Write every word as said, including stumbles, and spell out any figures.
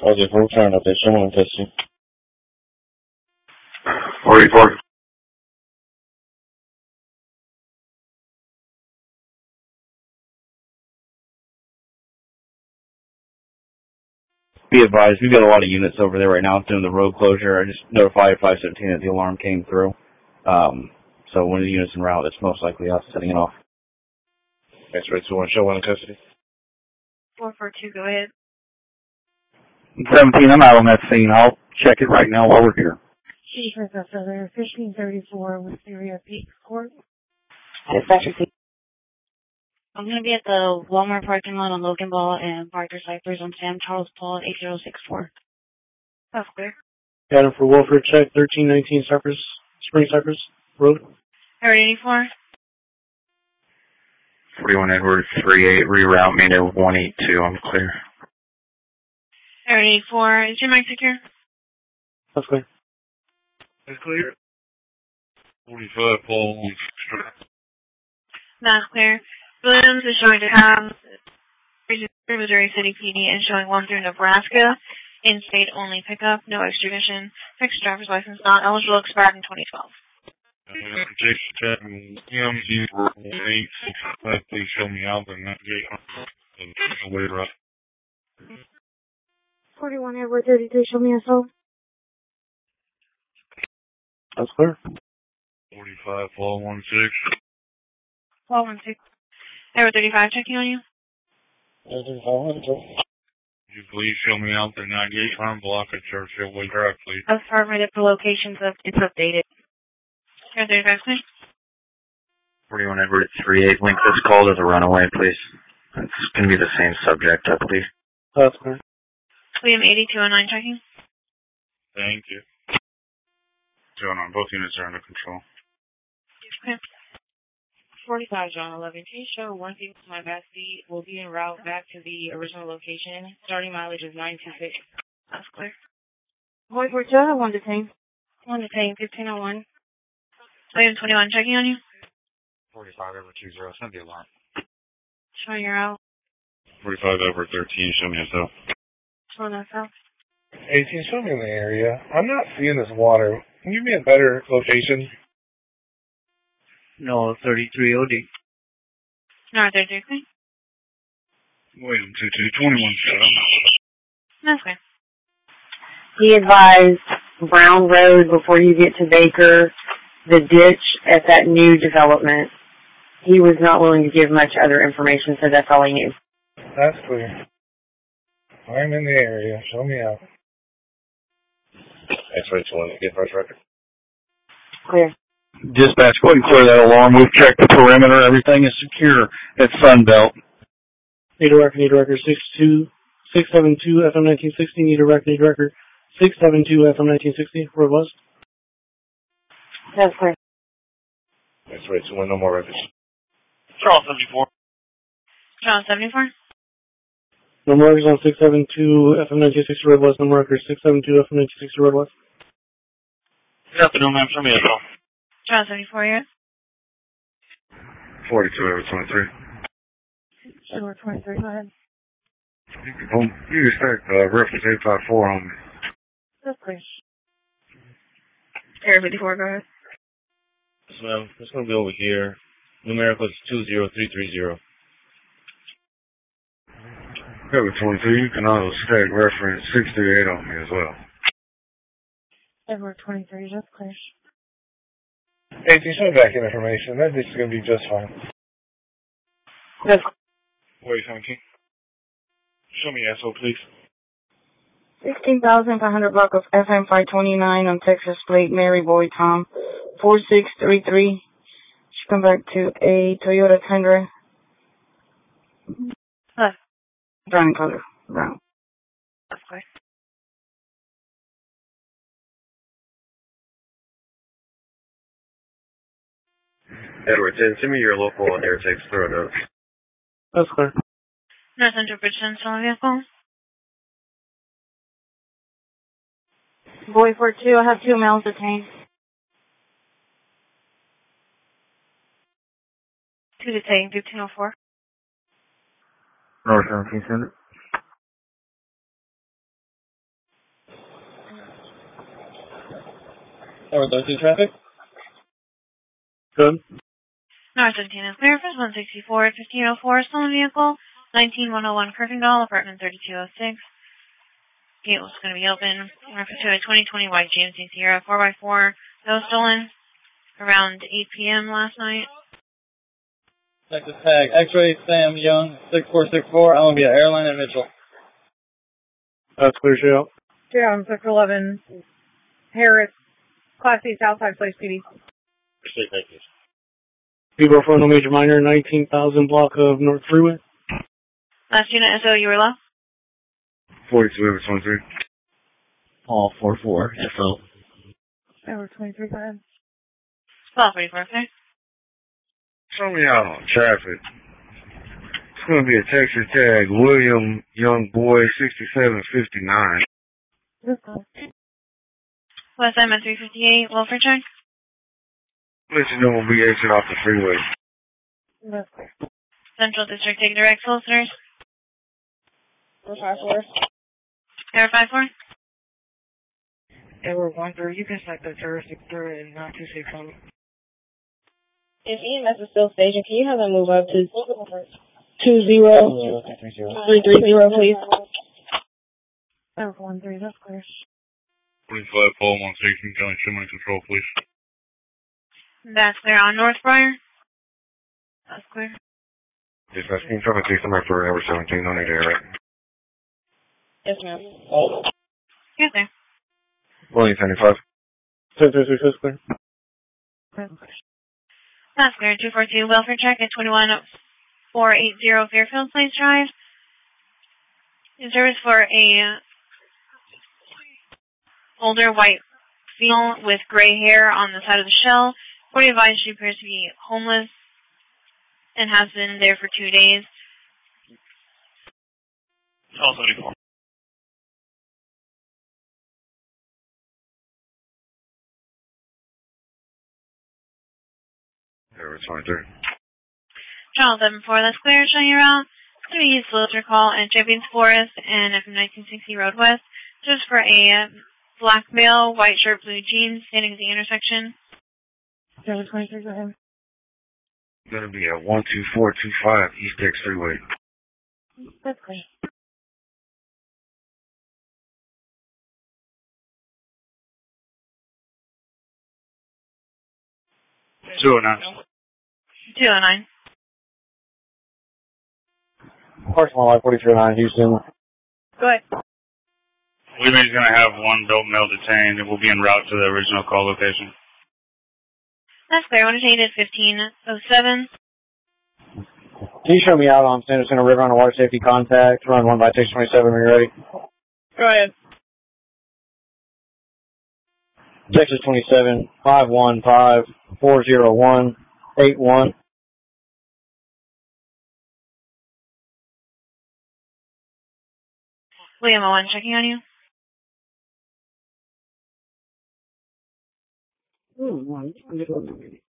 Okay, full turn up there. Someone testing. forty-four. Be advised, we've got a lot of units over there right now doing the road closure. I just notified five seventeen that the alarm came through. Um, so one of the units en route, it's most likely us setting it off. X-ray two one, show one in custody. four four two, go ahead. seventeen, I'm out on that scene. I'll check it right now while we're here. Chief is over fifteen thirty-four with Syria Peak Court. Dispatcher. I'm going to be at the Walmart parking lot on Logan Ball and Parker Cypress on Sam Charles Paul eight zero six four. That's clear. Got him for welfare check, thirteen nineteen Cypress, Spring Cypress Road. Howard eighty-four. forty-one Edward, three eight, reroute me to one eight two, I'm clear. Howard eighty-four, is your mic secure? That's clear. That's clear. forty-five, Paul. That's clear. Williams is showing to have Missouri City P D and showing one through Nebraska. In-state only pickup, no extradition. Fixed driver's license not eligible, expired in twenty twelve. Please show me out and that gate. forty-one Edward thirty-two, show me S O. That's clear. forty-five, Paul one six. Paul one six. Edward thirty-five, checking on you. Could you please show me out the ninety-eight farm block at Churchill Way Drive, please? Affirmative, the locations of it's updated. Edward thirty-five, clear. forty-one Edward, three eight, link this call to the runaway, please. It's going to be the same subject, I believe. That's clear. William eighty-two oh nine, checking. Thank you. What's going on? Both units are under control. Okay. forty-five John eleven, can you show one vehicle to my back seat will be en route back to the original location. Starting mileage is nine two six. That's clear. Boy, for two, I have one detained. One detained, fifteen oh one. William twenty-one, checking on you. forty-five over two zero, send the alarm. Showing you're out. forty-five over thirteen, show me yourself. Showing us out. eighteen, show me in the area. I'm not seeing this water. Can you give me a better location? No, thirty-three O D. No, thirty-three, clear. William two two, twenty-one, shut up. That's clear. He advised Brown Road before you get to Baker, the ditch at that new development. He was not willing to give much other information, so that's all he knew. That's clear. I'm in the area. Show me out. X-ray two one, get first record. Clear. Dispatch, go ahead and clear that alarm. We've checked the perimeter. Everything is secure at Sunbelt. Need a record, need a record, six two, six seven two F M nineteen sixty, need a record, need a record, six seven two F M nineteen sixty, where it was. That's clear. X-ray two one, no more records. Charles seventy-four. Charles seventy-four. No more records on six seven two F M nineteen sixty, where it was, no more records, six seven two F M nineteen sixty, where it was. Good afternoon, ma'am, show me yourself. Charles seventy-four, yes. forty-two over twenty-three. Sure, twenty-three, go ahead. You can, you can start uh, reference eight five four on me. That's clear. Area fifty-four, go ahead. Yes, ma'am. It's going to be over here. Numerical is two zero three three zero. Cover twenty-two, you can also stack reference six three eight on me as well. Edward twenty-three, that's clear. eighteen, show me back in information. That ditch is going to be just fine. That's Wait, seventeen. Show me S O, please. sixteen thousand five hundred block of F M five twenty-nine on Texas Plate, Mary Boy Tom, four six three three. She come back to a Toyota Tundra. Huh. Brown color. Brown. That's clear. Edward, send me your local air takes through it. That's clear. North Central Bridgeton, still in vehicle. Boy for two, I have two males detained. Two detained, fifteen oh four. North seventeen, send it. Northwestern traffic. Good. North seventeen is clear for one sixty-four at fifteen oh four, stolen vehicle, nineteen one oh one Kirkendall, apartment thirty-two oh six. Gate was going to be open. Reference to a twenty twenty white G M C Sierra four by four that was stolen around eight p.m. last night. Texas tag, X-ray Sam Young, six four six four, Olympia Airline at Mitchell. That's clear, show. Yeah, I'm six eleven, Harris, Class C Southside Place P D. Thank you. People for no major minor, nineteen thousand block of North Freeway. Last unit S O, you were low? forty-two over twenty-three. All four four. F O. Over twenty-three, go ahead. Spot forty-four, okay? Show me out on traffic. It's going to be a Texas tag, William Young Boy, sixty-seven fifty-nine. West M at three fifty-eight, welfare check. Let you know we'll be exit off the freeway. Central District Take Direct Solicitors. Four five four. Error five four. Error one three. You can select the juristic through and not two six one. If E M S is still staging, can you have them move up to two zero three three zero, please? Error one three. That's clear. twenty-five, Paul, one station, County Semi Control, please. That's clear on North Briar. That's clear. Dispatch, can you try to take somebody for Ever seventeen? No need to air it. Yes, ma'am. Oh. Yes, sir. William seventy-five. Ten three six is clear. That's clear. two four two, welfare check at twenty-one four eighty Fairfield Place Drive. In service for a older white female with gray hair on the side of the shell. Forty advised she appears to be homeless and has been there for two days. twelve thirty-four. Ever twenty-three. Channel seven four, that's clear. Showing you around. It's going to be a solicitor call in Champions Forest and F M nineteen sixty Road West. Just for a black male, white shirt, blue jeans, standing at the intersection. Error twenty-three, go ahead. Gonna be at one two four two five East X Freeway. That's clear. two oh nine. two oh nine. Parcel line forty-three oh nine, Houston. Go ahead. William's gonna have one dope male detained and will be en route to the original call location. That's clear. One detained at fifteen oh seven. Can you show me out on Sanderson River on a water safety contact? Run one by six twenty-seven when you're ready. Go ahead. Texas twenty-seven, five one five, four zero one, eight one. William Owen checking on you. Hmm, one.